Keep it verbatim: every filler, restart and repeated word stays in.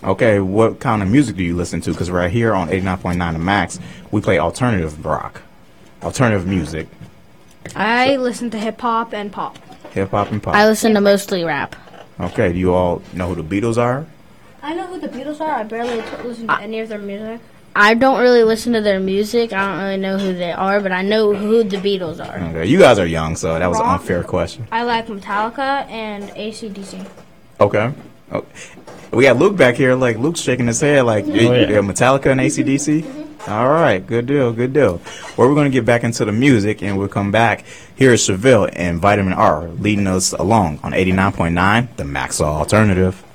Okay, what kind of music do you listen to? Because right here on eighty-nine point nine The Max, we play alternative rock, alternative music, I listen to hip hop and pop. hip hop and pop. I listen to mostly rap. Okay, do you all know who the Beatles are? I know who the Beatles are. I barely t- listen to any of their music. I don't really listen to their music. I don't really know who they are, but I know who the Beatles are. Okay, you guys are young, so that was an Rock. unfair question. I like Metallica and A C D C. Okay. Oh, we got Luke back here. Like, Luke's shaking his head like, Oh, yeah. yeah, Metallica and A C D C? All right, good deal, good deal. Well, we're going to get back into the music, and we'll come back. Here is Chevelle and Vitamin R leading us along on eighty-nine point nine, The Maxwell Alternative.